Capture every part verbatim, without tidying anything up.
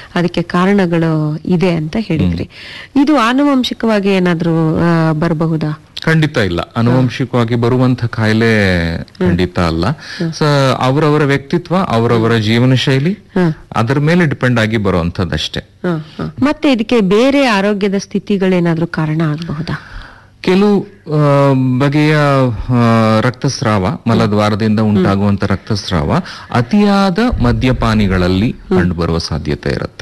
ಅದಕ್ಕೆ ಕಾರಣಗಳು ಇದೆ ಅಂತ ಹೇಳಿದ್ರಿ. ಇದು ಆನುವಂಶಿಕವಾಗಿ ಏನಾದ್ರೂ ಬರಬಹುದಾ? ಖಂಡಿತ ಇಲ್ಲ, ಆನುವಂಶಿಕವಾಗಿ ಬರುವಂತ ಕಾಯಿಲೆ ಖಂಡಿತ ಅಲ್ಲ. ಸೊ ಅವರವರ ವ್ಯಕ್ತಿತ್ವ, ಅವರವರ ಜೀವನ ಶೈಲಿ, ಅದರ ಮೇಲೆ ಡಿಪೆಂಡ್ ಆಗಿ ಬರುವಂತದ್ದಷ್ಟೇ. ಮತ್ತೆ ಇದಕ್ಕೆ ಬೇರೆ ಆರೋಗ್ಯದ ಸ್ಥಿತಿಗಳೇನಾದ್ರೂ ಕಾರಣ ಆಗಬಹುದಾ? ಕೆಲವು ಬಗೆಯ ರಕ್ತಸ್ರಾವ, ಮಲದ್ವಾರದಿಂದ ಉಂಟಾಗುವಂತ ರಕ್ತಸ್ರಾವ ಅತಿಯಾದ ಮದ್ಯಪಾನಿಗಳಲ್ಲಿ ಕಂಡುಬರುವ ಸಾಧ್ಯತೆ ಇರುತ್ತೆ.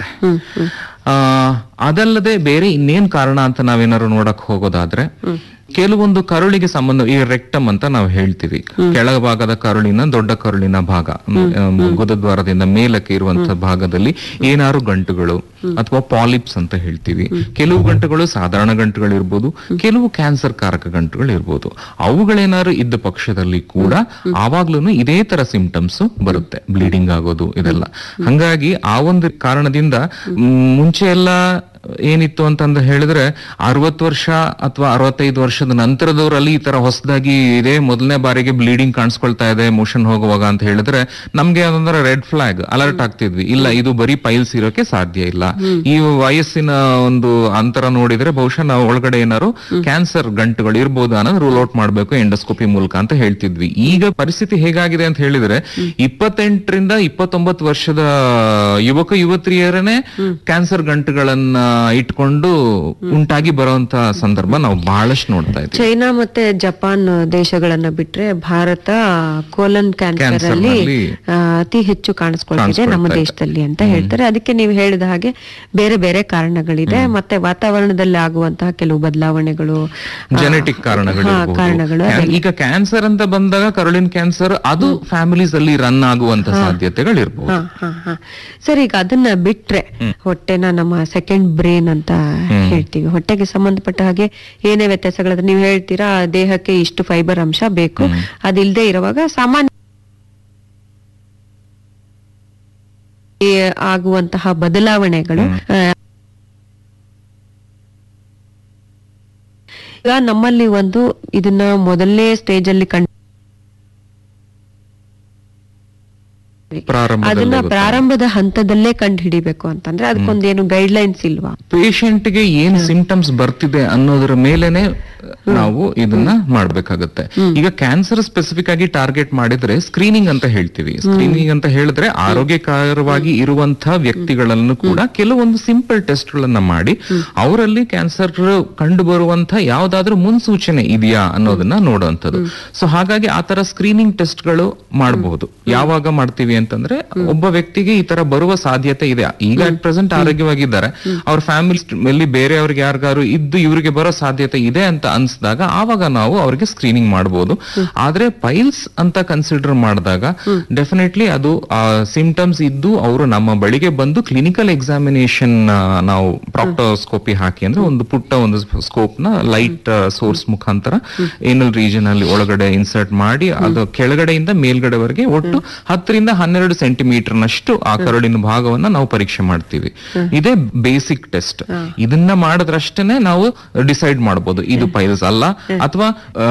ಆ ಅದಲ್ಲದೆ ಬೇರೆ ಇನ್ನೇನ್ ಕಾರಣ ಅಂತ ನಾವೇನಾದ್ರು ನೋಡಕ್ ಹೋಗೋದಾದ್ರೆ, ಕೆಲವೊಂದು ಕರುಳಿಗೆ ಸಂಬಂಧ, ಈ ರೆಕ್ಟಮ್ ಅಂತ ನಾವು ಹೇಳ್ತೀವಿ, ಕೆಳಭಾಗದ ಕರುಳಿನ ದೊಡ್ಡ ಕರುಳಿನ ಭಾಗ, ಗುದದ್ವಾರದಿಂದ ಮೇಲಕ್ಕೆ ಇರುವಂತಹ ಭಾಗದಲ್ಲಿ ಏನಾರು ಗಂಟುಗಳು ಅಥವಾ ಪಾಲಿಪ್ಸ್ ಅಂತ ಹೇಳ್ತೀವಿ. ಕೆಲವು ಗಂಟುಗಳು ಸಾಧಾರಣ ಗಂಟುಗಳು ಇರ್ಬೋದು, ಕೆಲವು ಕ್ಯಾನ್ಸರ್ ಕಾರಕ ಗಂಟುಗಳು ಇರ್ಬೋದು. ಅವುಗಳೇನಾದ್ರು ಇದ್ದ ಪಕ್ಷದಲ್ಲಿ ಕೂಡ ಆವಾಗ್ಲೂ ಇದೇ ತರ ಸಿಂಪ್ಟಮ್ಸ್ ಬರುತ್ತೆ, ಬ್ಲೀಡಿಂಗ್ ಆಗೋದು ಇದೆಲ್ಲ. ಹಂಗಾಗಿ ಆ ಒಂದು ಕಾರಣದಿಂದ ಮುಂಚೆ ಎಲ್ಲ ಏನಿತ್ತು ಅಂತಂದ ಹೇಳಿದ್ರೆ, ಅರವತ್ತು ವರ್ಷ ಅಥವಾ ಅರವತ್ತೈದು ವರ್ಷದ ನಂತರದವರಲ್ಲಿ ಈ ತರ ಹೊಸದಾಗಿ ಇದೇ ಮೊದಲನೇ ಬಾರಿಗೆ ಬ್ಲೀಡಿಂಗ್ ಕಾಣಿಸ್ಕೊಳ್ತಾ ಇದೆ ಮೋಷನ್ ಹೋಗುವಾಗ ಅಂತ ಹೇಳಿದ್ರೆ ನಮ್ಗೆ ಅದೊಂದರ ರೆಡ್ ಫ್ಲಾಗ್, ಅಲರ್ಟ್ ಆಗ್ತಿದ್ವಿ. ಇಲ್ಲ, ಇದು ಬರೀ ಪೈಲ್ಸ್ ಇರೋಕೆ ಸಾಧ್ಯ ಇಲ್ಲ. ಈ ವಯಸ್ಸಿನ ಒಂದು ಅಂತರ ನೋಡಿದ್ರೆ ಬಹುಶಃ ನಾವು ಒಳಗಡೆ ಏನಾರು ಕ್ಯಾನ್ಸರ್ ಗಂಟುಗಳು ಇರ್ಬೋದು ಅನ್ನೋದು ರೂಲ್ ಔಟ್ ಮಾಡ್ಬೇಕು ಎಂಡೋಸ್ಕೋಪಿ ಮೂಲಕ ಅಂತ ಹೇಳ್ತಿದ್ವಿ. ಈಗ ಪರಿಸ್ಥಿತಿ ಹೇಗಾಗಿದೆ ಅಂತ ಹೇಳಿದ್ರೆ, ಇಪ್ಪತ್ತೆಂಟರಿಂದ ಇಪ್ಪತ್ತೊಂಬತ್ತು ವರ್ಷದ ಯುವಕ ಯುವತಿಯರನ್ನೇ ಕ್ಯಾನ್ಸರ್ ಗಂಟುಗಳನ್ನ ಇಟ್ಕೊಂಡು ಉಂಟಾಗಿ ಬರುವಂತ ಸಂದರ್ಭ ನಾವು ಬಹಳಷ್ಟು ನೋಡ್ತಾ ಇದ್ದೀವಿ. ಚೈನಾ ಮತ್ತೆ ಜಪಾನ್ ದೇಶಗಳನ್ನ ಬಿಟ್ರೆ ಭಾರತ ಕೋಲನ್ ಕ್ಯಾನ್ಸರ್ ಅಲ್ಲಿ ಅತಿ ಹೆಚ್ಚು ಕಾಣಿಸ್ಕೊಳ್ತಿದೆ ನಮ್ಮ ದೇಶದಲ್ಲಿ ಅಂತ ಹೇಳ್ತಾರೆ. ಅದಕ್ಕೆ ನೀವು ಹೇಳಿದ ಹಾಗೆ ಬೇರೆ ಬೇರೆ ಕಾರಣಗಳಿದೆ. ಮತ್ತೆ ವಾತಾವರಣದಲ್ಲಿ ಆಗುವಂತಹ ಕೆಲವು ಬದಲಾವಣೆಗಳು, ಜೆನೆಟಿಕ್ ಕಾರಣಗಳು ಕಾರಣಗಳು ಈಗ ಕ್ಯಾನ್ಸರ್ ಅಂತ ಬಂದಾಗ ಕರುಳಿನ ಕ್ಯಾನ್ಸರ್ ಅದು ಫ್ಯಾಮಿಲೀಸ್ ಅಲ್ಲಿ ರನ್ ಆಗುವಂತ ಸಾಧ್ಯತೆಗಳು ಇರ್ಬೋದು. ಸರ್, ಈಗ ಅದನ್ನ ಬಿಟ್ರೆ ಹೊಟ್ಟೆನ ನಮ್ಮ ಸೆಕೆಂಡ್ ಬ್ರೇನ್ ಅಂತ ಹೇಳ್ತೀವಿ. ಹೊಟ್ಟೆಗೆ ಸಂಬಂಧಪಟ್ಟ ಹಾಗೆ ಏನೇ ವ್ಯತ್ಯಾಸಗಳಾದ್ರೆ ನೀವು ಹೇಳ್ತೀರಾ ದೇಹಕ್ಕೆ ಇಷ್ಟು ಫೈಬರ್ ಅಂಶ ಬೇಕು, ಅದಿಲ್ಲದೆ ಇರುವಾಗ ಸಾಮಾನ್ಯ ಆಗುವಂತಹ ಬದಲಾವಣೆಗಳು ಈಗ ನಮ್ಮಲ್ಲಿ ಒಂದು ಇದನ್ನ ಮೊದಲನೇ ಸ್ಟೇಜ್ ಅಲ್ಲಿ ಕಂಡು ಅದನ್ನ ಪ್ರಾರಂಭದ ಹಂತದಲ್ಲೇ ಕಂಡು ಹಿಡಿಬೇಕು ಅಂತಂದ್ರೆ ಅದಕ್ಕೊಂದೇನು ಗೈಡ್ ಲೈನ್ಸ್ ಇಲ್ವಾ? ಪೇಷಂಟ್ ಗೆ ಏನ್ ಸಿಂಪ್ಟಮ್ಸ್ ಬರ್ತಿದೆ ಅನ್ನೋದ್ರ ಮೇಲೆನೆ ನಾವು ಇದನ್ನ ಮಾಡ್ಬೇಕಾಗತ್ತೆ. ಈಗ ಕ್ಯಾನ್ಸರ್ ಸ್ಪೆಸಿಫಿಕ್ ಆಗಿ ಟಾರ್ಗೆಟ್ ಮಾಡಿದ್ರೆ ಸ್ಕ್ರೀನಿಂಗ್ ಅಂತ ಹೇಳ್ತೀವಿ. ಸ್ಕ್ರೀನಿಂಗ್ ಅಂತ ಹೇಳಿದ್ರೆ ಆರೋಗ್ಯಕರವಾಗಿ ಇರುವಂತಹ ವ್ಯಕ್ತಿಗಳನ್ನು ಕೂಡ ಕೆಲವೊಂದು ಸಿಂಪಲ್ ಟೆಸ್ಟ್ ಗಳನ್ನ ಮಾಡಿ ಅವರಲ್ಲಿ ಕ್ಯಾನ್ಸರ್ ಕಂಡು ಬರುವಂತ ಯಾವ್ದಾದ್ರೂ ಮುನ್ಸೂಚನೆ ಇದೆಯಾ ಅನ್ನೋದನ್ನ ನೋಡುವಂಥದ್ದು. ಸೊ ಹಾಗಾಗಿ ಆತರ ಸ್ಕ್ರೀನಿಂಗ್ ಟೆಸ್ಟ್ ಗಳು ಮಾಡಬಹುದು. ಯಾವಾಗ ಮಾಡ್ತೀವಿ ಅಂತಂದ್ರೆ, ಒಬ್ಬ ವ್ಯಕ್ತಿಗೆ ಈ ತರ ಬರುವ ಸಾಧ್ಯತೆ ಇದೆ, ಈಗ ಅಟ್ ಪ್ರೆಸೆಂಟ್ ಆರೋಗ್ಯವಾಗಿದ್ದಾರೆ, ಅವ್ರ ಫ್ಯಾಮಿಲಿ ಬೇರೆಯವ್ರಿಗೆ ಯಾರಿಗಾರು ಇದ್ದು ಇವರಿಗೆ ಬರೋ ಸಾಧ್ಯತೆ ಇದೆ ಅಂತ ಅನ್ಸಿದಾಗ ಆವಾಗ ನಾವು ಅವ್ರಿಗೆ ಸ್ಕ್ರೀನಿಂಗ್ ಮಾಡಬಹುದು. ಆದ್ರೆ ಪೈಲ್ಸ್ ಅಂತ ಕನ್ಸಿಡರ್ ಮಾಡಿದಾಗ ಡೆಫಿನೆಟ್ಲಿ ಅದು ಸಿಂಪ್ಟಮ್ಸ್ ಇದ್ದು ಅವರು ನಮ್ಮ ಬಳಿಗೆ ಬಂದು ಕ್ಲಿನಿಕಲ್ ಎಕ್ಸಾಮಿನೇಷನ್ ನಾವು ಪ್ರಾಕ್ಟೋಸ್ಕೋಪಿ ಹಾಕಿ, ಅಂದ್ರೆ ಒಂದು ಪುಟ್ಟ ಒಂದು ಸ್ಕೋಪ್ ನ ಲೈಟ್ ಸೋರ್ಸ್ ಮುಖಾಂತರ ಏನಲ್ ರೀಜನ್ ಅಲ್ಲಿ ಒಳಗಡೆ ಇನ್ಸರ್ಟ್ ಮಾಡಿ ಅದು ಕೆಳಗಡೆಯಿಂದ ಮೇಲ್ಗಡೆವರೆಗೆ ಒಟ್ಟು ಹತ್ತರಿಂದ ಹನ್ನೆರಡು ಸೆಂಟಿಮೀಟರ್ ನಷ್ಟು ಆ ಕರುಳಿನ ಭಾಗವನ್ನ ನಾವು ಪರೀಕ್ಷೆ ಮಾಡ್ತೀವಿ. ಇದೇ ಬೇಸಿಕ್ ಟೆಸ್ಟ್. ಇದನ್ನ ಮಾಡಿದ್ರಷ್ಟೇನೆ ನಾವು ಡಿಸೈಡ್ ಮಾಡಬಹುದು ಇದು ಪೈಲ್ಸ್ ಅಲ್ಲ ಅಥವಾ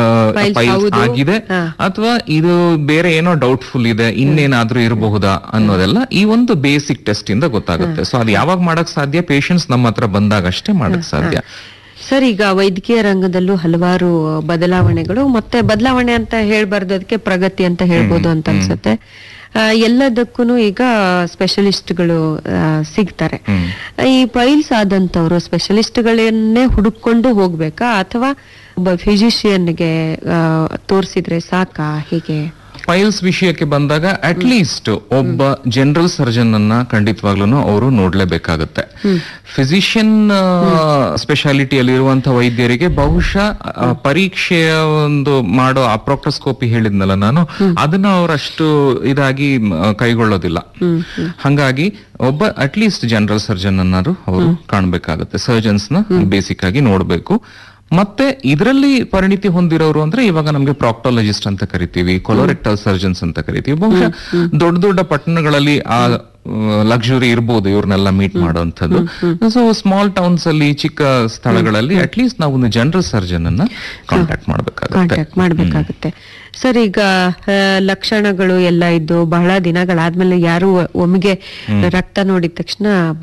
ಪೈಲ್ಸ್ ಆಗಿದೆ ಅಥವಾ ಇದು ಬೇರೆ ಏನೋ ಡೌಟ್ಫುಲ್ ಇದೆ, ಇನ್ನೇನಾದ್ರೂ ಇರಬಹುದಾ ಅನ್ನೋದೆಲ್ಲ ಈ ಒಂದು ಬೇಸಿಕ್ ಟೆಸ್ಟ್ ಇಂದ ಗೊತ್ತಾಗುತ್ತೆ. ಸೊ ಅದು ಯಾವಾಗ ಮಾಡಕ್ ಸಾಧ್ಯ? ಪೇಷಂಟ್ಸ್ ನಮ್ಮ ಹತ್ರ ಬಂದಾಗ ಅಷ್ಟೇ ಮಾಡಕ್ ಸಾಧ್ಯ. ಸರ್, ಈಗ ವೈದ್ಯಕೀಯ ರಂಗದಲ್ಲೂ ಹಲವಾರು ಬದಲಾವಣೆಗಳು, ಮತ್ತೆ ಬದಲಾವಣೆ ಅಂತ ಹೇಳ್ಬಾರ್ದು, ಅದಕ್ಕೆ ಪ್ರಗತಿ ಅಂತ ಹೇಳ್ಬೋದು ಅಂತ ಅನ್ಸುತ್ತೆ. ಎಲ್ಲದಕ್ಕೂ ಈಗ ಸ್ಪೆಷಲಿಸ್ಟ್ಗಳು ಸಿಗ್ತಾರೆ. ಈ ಪೈಲ್ಸ್ ಆದಂತವ್ರು ಸ್ಪೆಷಲಿಸ್ಟ್ಗಳನ್ನೇ ಹುಡುಕೊಂಡು ಹೋಗ್ಬೇಕಾ ಅಥವಾ ಒಬ್ಬ ಫಿಸಿಷಿಯನ್ಗೆ ತೋರಿಸಿದ್ರೆ ಸಾಕಾ? ಹೇಗೆ? ಪೈಲ್ಸ್ ವಿಷಯಕ್ಕೆ ಬಂದಾಗ ಅಟ್ ಲೀಸ್ಟ್ ಒಬ್ಬ ಜನರಲ್ ಸರ್ಜನ್ ಅನ್ನ ಖಂಡಿತವಾಗ್ಲೂ ಅವರು ನೋಡ್ಲೇಬೇಕಾಗತ್ತೆ. ಫಿಸಿಷಿಯನ್ ಸ್ಪೆಷಾಲಿಟಿಯಲ್ಲಿ ಇರುವಂತಹ ವೈದ್ಯರಿಗೆ ಬಹುಶಃ ಪರೀಕ್ಷೆಯ ಒಂದು ಮಾಡೋ ಅಪ್ರಾಕ್ಟೋಸ್ಕೋಪಿ ಹೇಳಿದ್ನಲ್ಲ ನಾನು, ಅದನ್ನ ಅವರಷ್ಟು ಇದಾಗಿ ಕೈಗೊಳ್ಳೋದಿಲ್ಲ. ಹಂಗಾಗಿ ಒಬ್ಬ ಅಟ್ ಲೀಸ್ಟ್ ಜನರಲ್ ಸರ್ಜನ್ ಅನ್ನಾರು ಅವರು ಕಾಣ್ಬೇಕಾಗತ್ತೆ. ಸರ್ಜನ್ಸ್ ನ ಬೇಸಿಕ್ ಆಗಿ ನೋಡ್ಬೇಕು. ಮತ್ತೆ ಇದರಲ್ಲಿ ಪರಿಣಿತಿ ಹೊಂದಿರೋರು ಅಂದ್ರೆ ಇವಾಗ ನಮ್ಗೆ ಪ್ರಾಕ್ಟಾಲಜಿಸ್ಟ್ ಅಂತ ಕರಿತೀವಿ, ಕೊಲೋರೆಕ್ಟಲ್ ಸರ್ಜನ್ಸ್ ಅಂತ ಕರಿತೀವಿ. ಬಹುಶಃ ದೊಡ್ಡ ದೊಡ್ಡ ಪಟ್ಟಣಗಳಲ್ಲಿ ಆ ಲಕ್ಸುರಿ ಇರ್ಬೋದು ಇವ್ರನ್ನೆಲ್ಲ ಮೀಟ್ ಮಾಡುವಂಥದ್ದು. ಸೊ ಸ್ಮಾಲ್ ಟೌನ್ಸ್ ಅಲ್ಲಿ, ಚಿಕ್ಕ ಸ್ಥಳಗಳಲ್ಲಿ ಅಟ್ ಲೀಸ್ಟ್ ನಾವು ಒಂದು ಜನರಲ್ ಸರ್ಜನ್ ಅನ್ನ ಕಾಂಟ್ಯಾಕ್ಟ್ ಮಾಡ್ಬೇಕಾಗುತ್ತೆ ಮಾಡ್ಬೇಕಾಗುತ್ತೆ ಸರ್, ಈಗ ಲಕ್ಷಣಗಳು ಎಲ್ಲ ಇದ್ದು ಬಹಳ ದಿನಗಳಾದ್ಮೇಲೆ ಯಾರು ಒಮ್ಮೆಗೆ ರಕ್ತ ನೋಡಿದ ತಕ್ಷಣ